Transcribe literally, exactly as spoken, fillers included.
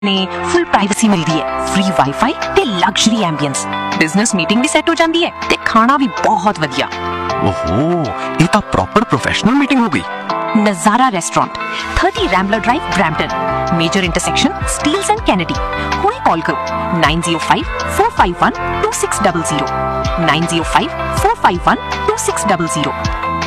ਨੇ ਫੁੱਲ ਪ੍ਰਾਈਵੇਸੀ ਮਿਲਦੀ ਹੈ, ਫ੍ਰੀ ਵਾਈਫਾਈ ਤੇ ਲਗਜ਼ਰੀ ਐਂਬੀਐਂਸ, ਬਿਜ਼ਨਸ ਮੀਟਿੰਗ ਵੀ ਸੈੱਟ ਹੋ ਜਾਂਦੀ ਹੈ ਤੇ ਖਾਣਾ ਵੀ ਬਹੁਤ ਵਧੀਆ। ਓਹੋ, ਇਹ ਤਾਂ ਪ੍ਰੋਪਰ ਪ੍ਰੋਫੈਸ਼ਨਲ ਮੀਟਿੰਗ ਹੋ ਗਈ। ਨਜ਼ਾਰਾ restaurant, thirty ਰੈਂਬਲਰ drive, Brampton, major intersection Steeles and Kennedy. ਹੁਣੇ ਕਾਲ ਕਰੋ nine zero five four five one two six zero zero nine zero five four five one two six zero zero।